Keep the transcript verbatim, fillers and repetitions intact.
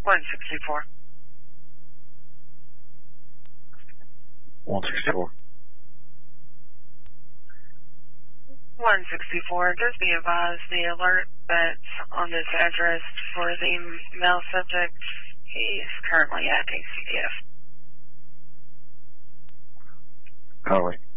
one sixty-four. one sixty-four. one sixty-four, just be advised the alert that's on this address for the male subject, he's currently acting C D F. Copy.